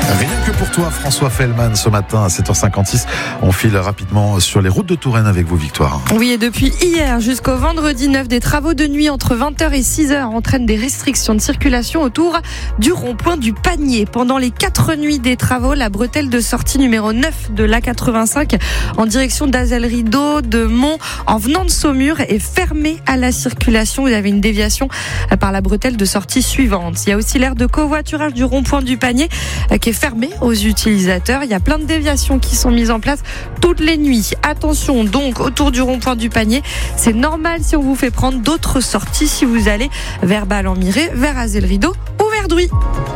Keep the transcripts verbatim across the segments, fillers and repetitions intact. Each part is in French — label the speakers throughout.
Speaker 1: Rien que pour toi, François Fellman, ce matin à sept heures cinquante-six. On file rapidement sur les routes de Touraine avec vous, Victoire.
Speaker 2: Oui, et depuis hier jusqu'au vendredi neuf, des travaux de nuit entre vingt heures et six heures entraînent des restrictions de circulation autour du rond-point du Panier. Pendant les quatre nuits des travaux, la bretelle de sortie numéro neuf de l'A quatre-vingt-cinq en direction d'Azel-Rideau, de Mont, en venant de Saumur, est fermée à la circulation. Vous avez une déviation par la bretelle de sortie suivante. Il y a aussi l'aire de covoiturage du rond-point du Panier qui est fermé aux utilisateurs. Il y a plein de déviations qui sont mises en place toutes les nuits. Attention donc autour du rond-point du Panier. C'est normal si on vous fait prendre d'autres sorties si vous allez vers Ballon-Miré, vers Azel-Rideau ou vers Druy.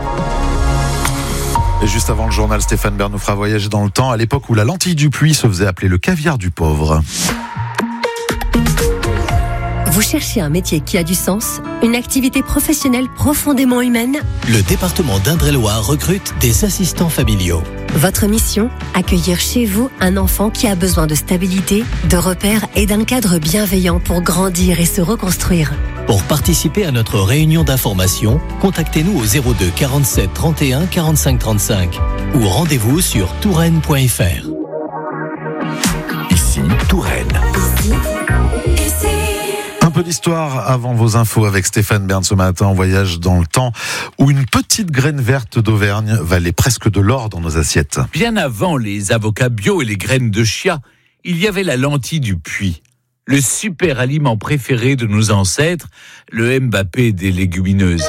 Speaker 1: Et juste avant le journal, Stéphane Bern nous fera voyager dans le temps à l'époque où la lentille du pluie se faisait appeler le caviar du pauvre.
Speaker 3: Vous cherchez un métier qui a du sens, une activité professionnelle profondément humaine?
Speaker 4: Le département d'Indre-et-Loire recrute des assistants familiaux.
Speaker 3: Votre mission, accueillir chez vous un enfant qui a besoin de stabilité, de repères et d'un cadre bienveillant pour grandir et se reconstruire.
Speaker 4: Pour participer à notre réunion d'information, contactez-nous au zéro deux quarante-sept trente et un quarante-cinq trente-cinq ou rendez-vous sur touraine point f r.
Speaker 1: Ici, Touraine.
Speaker 3: Ici, ici.
Speaker 1: Un peu d'histoire avant vos infos avec Stéphane Bern ce matin. On voyage dans le temps où une petite graine verte d'Auvergne valait presque de l'or dans nos assiettes.
Speaker 5: Bien avant les avocats bio et les graines de chia, il y avait la lentille du puits. Le super aliment préféré de nos ancêtres, le Mbappé des légumineuses.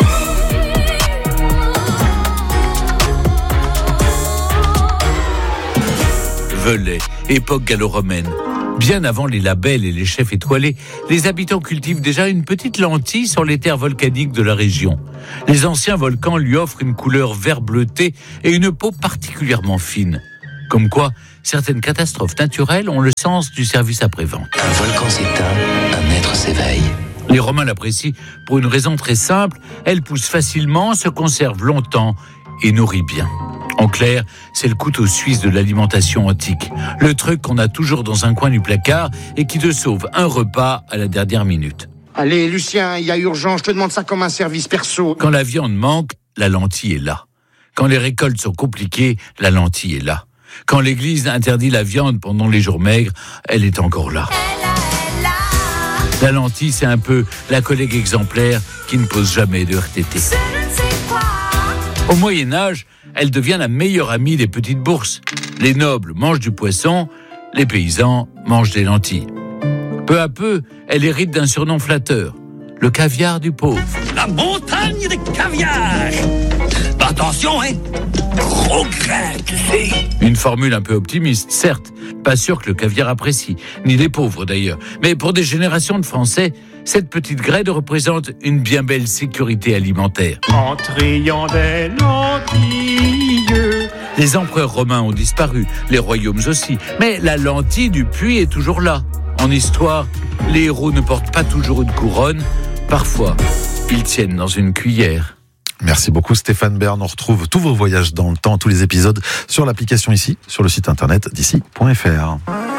Speaker 5: Velay, époque gallo-romaine. Bien avant les labels et les chefs étoilés, les habitants cultivent déjà une petite lentille sur les terres volcaniques de la région. Les anciens volcans lui offrent une couleur vert bleuté et une peau particulièrement fine. Comme quoi, certaines catastrophes naturelles ont le sens du service après-vente.
Speaker 6: Un volcan s'éteint, un être s'éveille.
Speaker 5: Les Romains l'apprécient pour une raison très simple, elle pousse facilement, se conserve longtemps et nourrit bien. En clair, c'est le couteau suisse de l'alimentation antique. Le truc qu'on a toujours dans un coin du placard et qui te sauve un repas à la dernière minute.
Speaker 7: Allez, Lucien, il y a urgence, je te demande ça comme un service perso.
Speaker 5: Quand la viande manque, la lentille est là. Quand les récoltes sont compliquées, la lentille est là. Quand l'église interdit la viande pendant les jours maigres, elle est encore là. La lentille, c'est un peu la collègue exemplaire qui ne pose jamais de R T T. Au Moyen-Âge, elle devient la meilleure amie des petites bourses. Les nobles mangent du poisson, les paysans mangent des lentilles. Peu à peu, elle hérite d'un surnom flatteur, le caviar du pauvre.
Speaker 8: La montagne des caviars. Attention, hein, gros grain, tu sais.
Speaker 5: Une formule un peu optimiste, certes. Pas sûr que le caviar apprécie, ni les pauvres d'ailleurs. Mais pour des générations de Français, cette petite graine représente une bien belle sécurité alimentaire.
Speaker 9: En triant des lentilles.
Speaker 5: Les empereurs romains ont disparu, les royaumes aussi. Mais la lentille du puits est toujours là. En histoire, les héros ne portent pas toujours une couronne. Parfois, ils tiennent dans une cuillère.
Speaker 1: Merci beaucoup Stéphane Bern. On retrouve tous vos voyages dans le temps, tous les épisodes sur l'application Ici, sur le site internet d'ici point f r.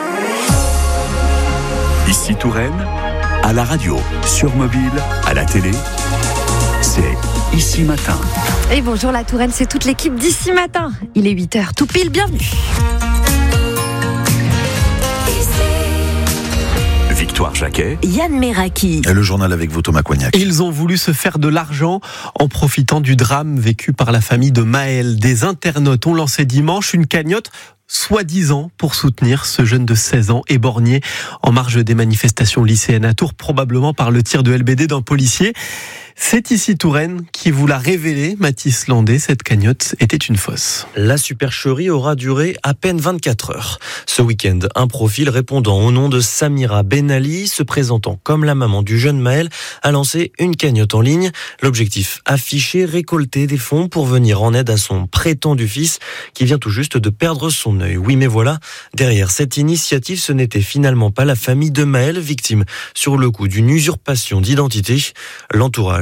Speaker 10: Ici Touraine, à la radio, sur mobile, à la télé, c'est Ici Matin.
Speaker 2: Et bonjour la Touraine, c'est toute l'équipe d'Ici Matin. Il est huit heures, tout pile, bienvenue.
Speaker 10: Victoire Jacquet,
Speaker 3: Yann Meraki.
Speaker 1: Et le journal avec vous, Thomas Coignac.
Speaker 11: Ils ont voulu se faire de l'argent en profitant du drame vécu par la famille de Maël. Des internautes ont lancé dimanche une cagnotte soi-disant pour soutenir ce jeune de seize ans éborgné en marge des manifestations lycéennes à Tours, probablement par le tir de L B D d'un policier. C'est Ici Touraine qui vous l'a révélé, Mathis Landais, cette cagnotte était une fausse.
Speaker 12: La supercherie aura duré à peine vingt-quatre heures. Ce week-end, un profil répondant au nom de Samira Benali, se présentant comme la maman du jeune Maël, a lancé une cagnotte en ligne. L'objectif affiché, récolter des fonds pour venir en aide à son prétendu fils qui vient tout juste de perdre son œil. Oui, mais voilà, derrière cette initiative, ce n'était finalement pas la famille de Maël, victime sur le coup d'une usurpation d'identité. L'entourage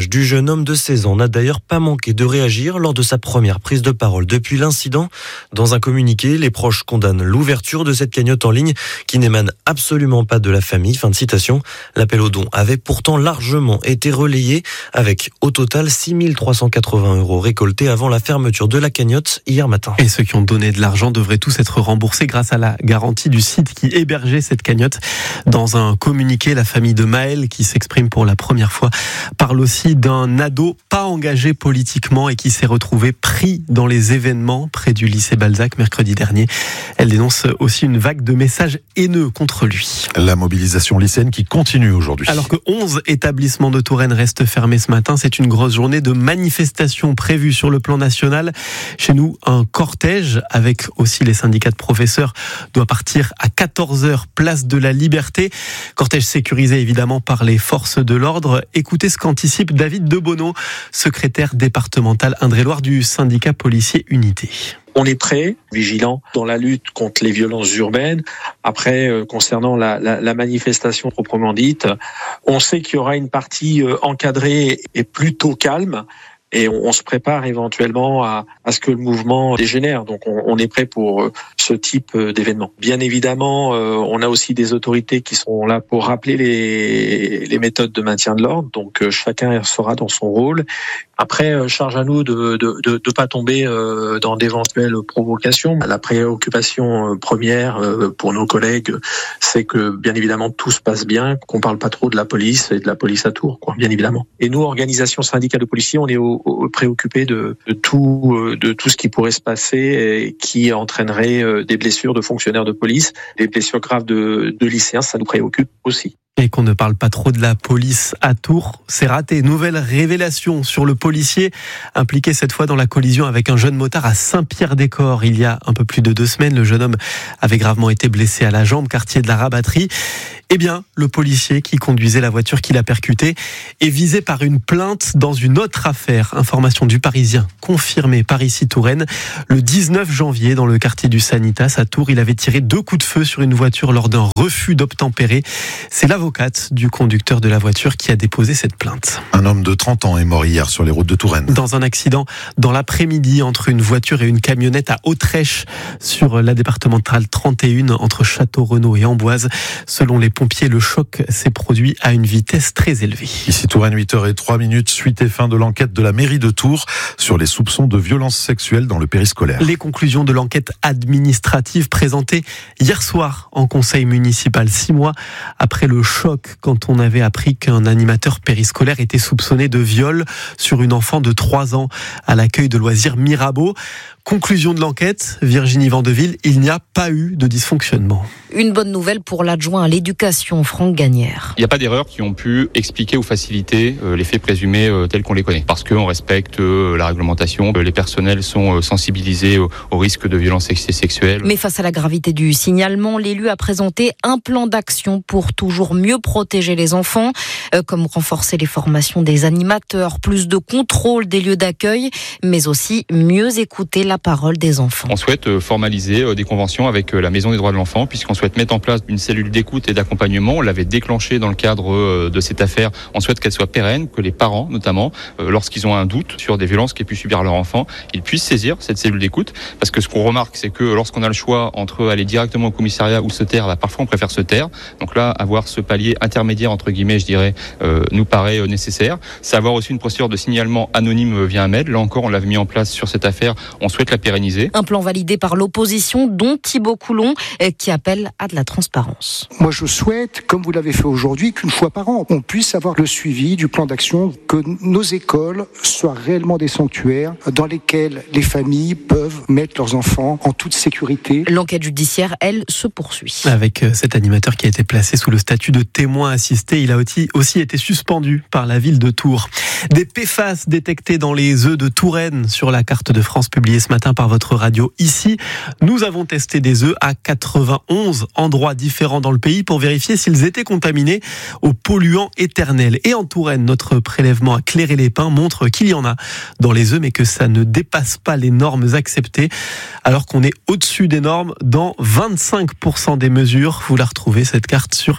Speaker 12: L'entourage du jeune homme de seize ans n'a d'ailleurs pas manqué de réagir lors de sa première prise de parole depuis l'incident. Dans un communiqué, les proches condamnent l'ouverture de cette cagnotte en ligne qui n'émane absolument pas de la famille. Fin de citation. L'appel aux dons avait pourtant largement été relayé avec au total six mille trois cent quatre-vingts euros récoltés avant la fermeture de la cagnotte hier matin.
Speaker 11: Et ceux qui ont donné de l'argent devraient tous être remboursés grâce à la garantie du site qui hébergeait cette cagnotte. Dans un communiqué, la famille de Maël, qui s'exprime pour la première fois, parle aussi d'un ado pas engagé politiquement et qui s'est retrouvé pris dans les événements près du lycée Balzac mercredi dernier. Elle dénonce aussi une vague de messages haineux contre lui.
Speaker 1: La mobilisation lycéenne qui continue aujourd'hui.
Speaker 11: Alors que onze établissements de Touraine restent fermés ce matin, c'est une grosse journée de manifestations prévues sur le plan national. Chez nous, un cortège avec aussi les syndicats de professeurs doit partir à quatorze heures, place de la Liberté. Cortège sécurisé évidemment par les forces de l'ordre. Écoutez ce qu'anticipe David Debonneau, secrétaire départemental Indre-et-Loire du syndicat policier Unité.
Speaker 13: On est prêt, vigilant dans la lutte contre les violences urbaines. Après, euh, concernant la, la, la manifestation proprement dite, on sait qu'il y aura une partie euh, encadrée et plutôt calme. Et on, on se prépare éventuellement à, à ce que le mouvement dégénère. Donc on, on est prêt pour euh, ce type euh, d'événement. Bien évidemment, euh, on a aussi des autorités qui sont là pour rappeler les, les méthodes de maintien de l'ordre. Donc euh, chacun sera dans son rôle. Après, euh, charge à nous de de, de, de pas tomber euh, dans d'éventuelles provocations. La préoccupation euh, première euh, pour nos collègues, c'est que bien évidemment tout se passe bien, qu'on parle pas trop de la police et de la police à Tours, quoi, bien évidemment. Et nous, organisation syndicale de policiers, on est au préoccupé de, de tout de tout ce qui pourrait se passer et qui entraînerait des blessures de fonctionnaires de police, des blessures graves de, de lycéens, ça nous préoccupe aussi.
Speaker 11: Et qu'on ne parle pas trop de la police à Tours, c'est raté. Nouvelle révélation sur le policier impliqué cette fois dans la collision avec un jeune motard à Saint-Pierre-des-Corps. Il y a un peu plus de deux semaines, le jeune homme avait gravement été blessé à la jambe, quartier de la Rabatterie. Eh bien, le policier qui conduisait la voiture qui l'a percuté est visé par une plainte dans une autre affaire. Information du Parisien, confirmée par ici Touraine. Le dix-neuf janvier, dans le quartier du Sanitas à Tours, il avait tiré deux coups de feu sur une voiture lors d'un refus d'obtempérer. C'est l'avocate du conducteur de la voiture qui a déposé cette plainte.
Speaker 1: Un homme de trente ans est mort hier sur les routes de Touraine.
Speaker 11: Dans un accident dans l'après-midi entre une voiture et une camionnette à Autrèche sur la départementale trente et un entre Château-Renaud et Amboise. Selon les pompiers, le choc s'est produit à une vitesse très élevée.
Speaker 1: Ici Touraine, huit heures zéro trois, suite et fin de l'enquête de la mairie de Tours sur les soupçons de violences sexuelles dans le périscolaire.
Speaker 11: Les conclusions de l'enquête administrative présentées hier soir en conseil municipal, six mois après le choc quand on avait appris qu'un animateur périscolaire était soupçonné de viol sur une enfant de trois ans à l'accueil de loisirs Mirabeau. Conclusion de l'enquête, Virginie Vandeville, il n'y a pas eu de dysfonctionnement.
Speaker 14: Une bonne nouvelle pour l'adjoint à l'éducation, Franck Gagnère.
Speaker 15: Il n'y a pas d'erreurs qui ont pu expliquer ou faciliter les faits présumés tels qu'on les connaît. Parce qu'on respecte la réglementation, les personnels sont sensibilisés au risque de violences sexuelles.
Speaker 14: Mais face à la gravité du signalement, l'élu a présenté un plan d'action pour toujours mieux protéger les enfants, comme renforcer les formations des animateurs, plus de contrôle des lieux d'accueil, mais aussi mieux écouter la parole des enfants.
Speaker 15: On souhaite formaliser des conventions avec la Maison des droits de l'enfant, puisqu'on souhaite mettre en place une cellule d'écoute et d'accompagnement. On l'avait déclenchée dans le cadre de cette affaire. On souhaite qu'elle soit pérenne, que les parents, notamment, lorsqu'ils ont un doute sur des violences qu'ait pu subir leur enfant, ils puissent saisir cette cellule d'écoute. Parce que ce qu'on remarque, c'est que lorsqu'on a le choix entre aller directement au commissariat ou se taire, bah, parfois on préfère se taire. Donc là, avoir ce palier intermédiaire, entre guillemets, je dirais, euh, nous paraît nécessaire. C'est avoir aussi une procédure de signalement anonyme via un mail. Là encore, on l'avait mis en place sur cette affaire. On souhaite la pérenniser.
Speaker 14: Un plan validé par l'opposition, dont Thibault Coulon, qui appelle à de la transparence.
Speaker 16: Moi, je souhaite, comme vous l'avez fait aujourd'hui, qu'une fois par an, on puisse avoir le suivi du plan d'action, que nos écoles soient réellement des sanctuaires dans lesquels les familles peuvent mettre leurs enfants en toute sécurité.
Speaker 14: L'enquête judiciaire, elle, se poursuit.
Speaker 11: Avec cet animateur qui a été placé sous le statut de témoin assisté, il a aussi été suspendu par la ville de Tours. Des P F A S détectés dans les œufs de Touraine sur la carte de France publiée ce matin par votre radio ici. Nous avons testé des œufs à quatre-vingt-onze endroits différents dans le pays pour vérifier s'ils étaient contaminés aux polluants éternels. Et en Touraine, notre prélèvement à Cléré-les-Pins montre qu'il y en a dans les œufs, mais que ça ne dépasse pas les normes acceptées, alors qu'on est au-dessus des normes dans vingt-cinq pour cent des mesures. Vous la retrouvez, cette carte, sur ici.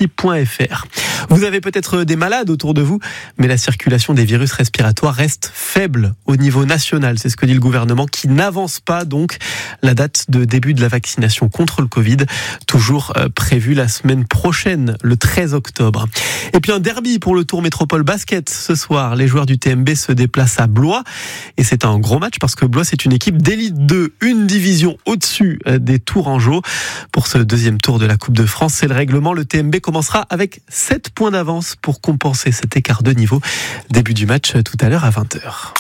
Speaker 11: vinci point f r. Vous avez peut-être des malades autour de vous, mais la circulation des virus respiratoires reste faible au niveau national. C'est ce que dit le gouvernement, qui n'avance pas donc la date de début de la vaccination contre le Covid, toujours prévue la semaine prochaine, le treize octobre. Et puis un derby pour le Tour Métropole Basket ce soir. Les joueurs du T M B se déplacent à Blois et c'est un gros match parce que Blois c'est une équipe d'élite deux, une division au-dessus des Tourangeaux. Pour ce deuxième tour de la Coupe de France, c'est le règlement. Le T M B commencera avec sept points d'avance pour compenser cet écart de niveau. Début du match tout à l'heure à vingt heures.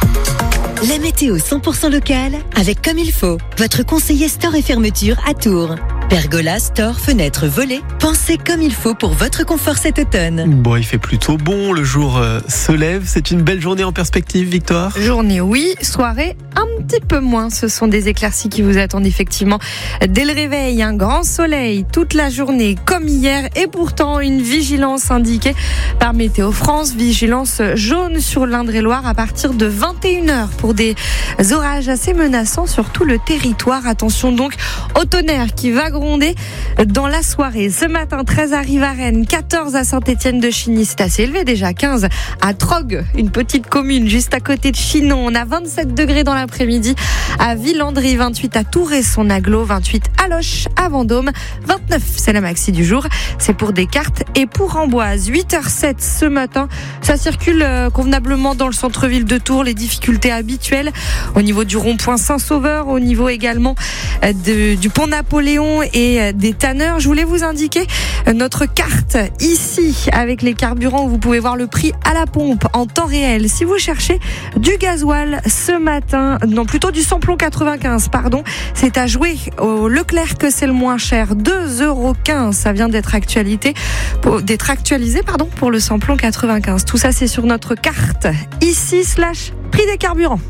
Speaker 17: La météo cent pour cent locale avec Comme il faut. Votre conseiller store et fermeture à Tours. Pergola, store, fenêtres, volets. Pensez comme il faut pour votre confort cet automne.
Speaker 11: Bon, il fait plutôt bon, le jour euh, se lève. C'est une belle journée en perspective, Victoire.
Speaker 2: Journée, oui. Soirée, un petit peu moins. Ce sont des éclaircies qui vous attendent effectivement dès le réveil. Un grand soleil toute la journée comme hier. Et pourtant, une vigilance indiquée par Météo France. Vigilance jaune sur l'Indre-et-Loire à partir de vingt et une heures pour des orages assez menaçants sur tout le territoire. Attention donc au tonnerre qui va gronder dans la soirée. Ce matin, treize à Rivarennes, quatorze à Saint-Étienne-de-Chigny, c'est assez élevé déjà, quinze à Trogues, une petite commune juste à côté de Chinon. On a vingt-sept degrés dans l'après-midi à Villandry, vingt-huit à Tours et son agglo, vingt-huit à Loches, à Vendôme, vingt-neuf, c'est la maxi du jour. C'est pour Descartes et pour Amboise. huit heures sept ce matin, ça circule convenablement dans le centre-ville de Tours, les difficultés habituelles au niveau du rond-point Saint-Sauveur, au niveau également de, du pont Napoléon et des tanneurs. Je voulais vous indiquer notre carte ici avec les carburants où vous pouvez voir le prix à la pompe en temps réel. Si vous cherchez du gasoil ce matin, non plutôt du samplon quatre-vingt-quinze, pardon, c'est à jouer au Leclerc que c'est le moins cher, deux euros quinze. Ça vient d'être actualité, pour, d'être actualisé pardon, pour le samplon quatre-vingt-quinze. Tout ça c'est sur notre carte ici slash prix des carburants.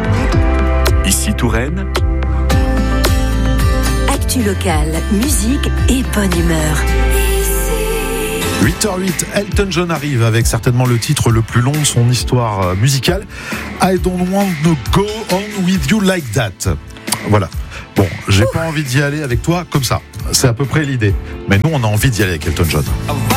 Speaker 10: Ici Touraine.
Speaker 17: Actu locale, musique et bonne humeur.
Speaker 1: huit heures huit, Elton John arrive avec certainement le titre le plus long de son histoire musicale. I don't want to go on with you like that. Voilà. Bon, j'ai Ouh. pas envie d'y aller avec toi comme ça. C'est à peu près l'idée. Mais nous, on a envie d'y aller avec Elton John.